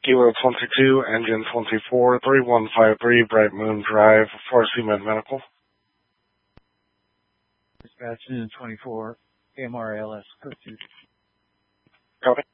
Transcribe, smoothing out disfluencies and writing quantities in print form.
Kilo 22, Engine 24, 3153, Bright Moon Drive, for Seaman Medical. Dispatch Noon 24, AMRALS, code 2. Copy.